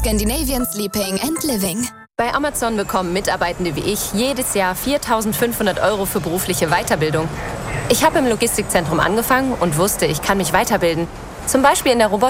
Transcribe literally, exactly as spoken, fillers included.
Scandinavian Sleeping and Living. Bei Amazon bekommen Mitarbeitende wie ich jedes Jahr viertausendfünfhundert Euro für berufliche Weiterbildung. Ich habe im Logistikzentrum angefangen und wusste, ich kann mich weiterbilden. Zum Beispiel in der Robotik.